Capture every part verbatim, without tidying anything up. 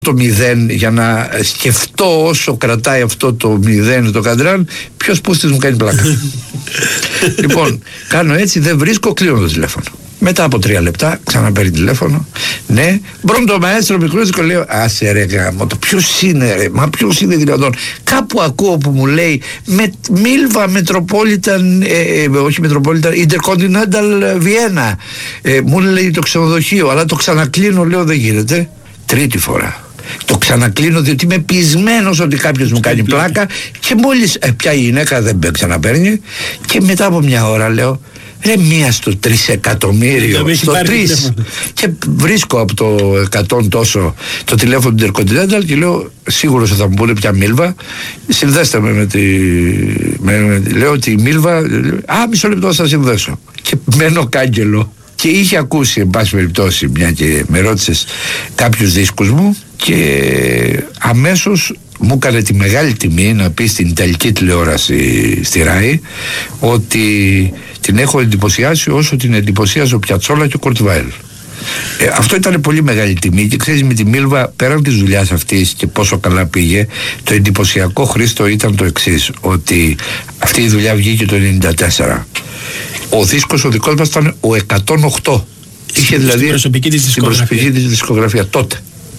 το μηδέν για να σκεφτώ όσο κρατάει αυτό το μηδέν το καντράν, ποιος πούστης μου κάνει πλάκα. Λοιπόν, κάνω έτσι, δεν βρίσκω, κλείνω το τηλέφωνο. Μετά από τρία λεπτά ξαναπαίρνει τηλέφωνο. Ναι, μπρον το μαέστρο μικρό, λέω άσε ρε γάμο, το ποιος είναι ρε, μα ποιος είναι δυνατόν. Κάπου ακούω που μου λέει με, Μίλβα Metropolitan, ε, ε, όχι Metropolitan, Intercontinental Vienna. Ε, μου λέει το ξενοδοχείο, αλλά το ξανακλίνω, λέω δεν γίνεται. Τρίτη φορά. Το ξανακλίνω διότι είμαι πεισμένος ότι κάποιος μου κάνει πλάκα και μόλις ε, πια η γυναίκα δεν ξαναπαίρνει και μετά από μια ώρα λέω ρε μία στο τρισεκατομμύριο, στο τρεις, και βρίσκω από το εκατό τόσο το τηλέφωνο του Intercontinental και λέω σίγουρος θα μου πούνε πια Μίλβα, συνδέστε με με τη, με, με, λέω ότι η Μίλβα, α μισό λεπτό θα σας συνδέσω και μένω κάγκελο. Και είχε ακούσει, εν πάση περιπτώσει, μια και με ρώτησες κάποιους δίσκους μου και αμέσως μου έκανε τη μεγάλη τιμή να πει στην Ιταλική τηλεόραση στη ΡΑΗ ότι την έχω εντυπωσιάσει όσο την εντυπωσίασε ο Πιατσόλα και ο Κουρτ Βάιλ. Ε, αυτό ήταν πολύ μεγάλη τιμή και ξέρεις, με τη Μίλβα πέραν της δουλειάς αυτής και πόσο καλά πήγε, το εντυπωσιακό, Χρήστο, ήταν το εξής, ότι αυτή η δουλειά βγήκε το ενενήντα τέσσερα. Ο δίσκος ο δικός μας ήταν ο εκατόν οκτώ. Είχε δηλαδή την προσωπική της δισκογραφία. προσωπική της δισκογραφία τότε.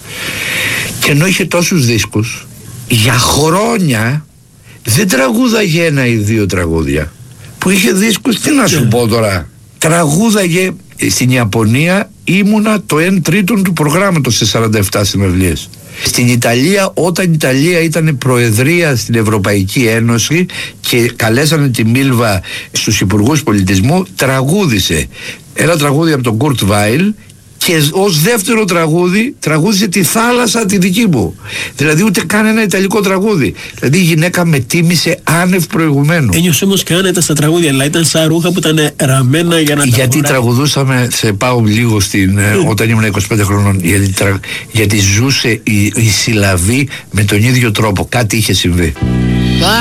Και ενώ είχε τόσους δίσκους, για χρόνια δεν τραγούδαγε ένα ή δύο τραγούδια. Που είχε δίσκους, τι να σου πω τώρα. Τραγούδαγε στην Ιαπωνία, ήμουνα το εν τρίτον του προγράμματος σε σαράντα επτά συναυλίες. Στην Ιταλία, όταν η Ιταλία ήταν προεδρία στην Ευρωπαϊκή Ένωση και καλέσανε τη Μίλβα στους υπουργούς πολιτισμού, τραγούδισε ένα τραγούδι από τον Κουρτ Βάιλ και ως δεύτερο τραγούδι τραγούδισε τη θάλασσα τη δική μου. Δηλαδή ούτε καν ένα ιταλικό τραγούδι. Δηλαδή η γυναίκα με τίμησε άνευ προηγουμένου. Ένιωσε όμως και άνετα στα τραγούδια, αλλά ήταν σαν ρούχα που ήταν ραμμένα για να τα γιατί τραγουδούσαμε, σε πάω λίγο στην, mm. όταν ήμουν είκοσι πέντε χρονών, γιατί, τρα, γιατί ζούσε η, η συλλαβή με τον ίδιο τρόπο. Κάτι είχε συμβεί.